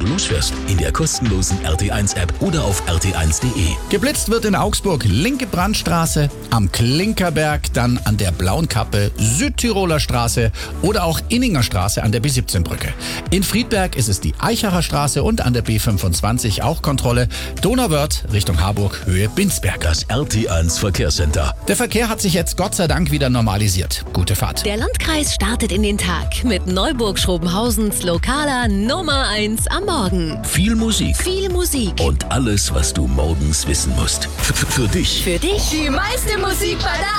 du losfährst. In der kostenlosen RT1-App oder auf rt1.de. Geblitzt wird in Augsburg linke Brandstraße, am Klinkerberg, dann an der Blauen Kappe, Südtiroler Straße oder auch Inninger Straße an der B17-Brücke. In Friedberg ist es die Eichacher Straße und an der B25 auch Kontrolle. Donauwörth Richtung Harburg, Höhe Binsberg. Das RT1 Verkehrscenter. Der Verkehr hat sich jetzt Gott sei Dank wieder normalisiert. Gute Fahrt. Der Landkreis startet in den Tag mit Neuburg-Schrobenhausens lokaler Nummer 1 am Morgen. Viel Musik. Viel Musik. Und alles, was du morgens wissen musst. Für dich. Für dich Die meiste Musik bei der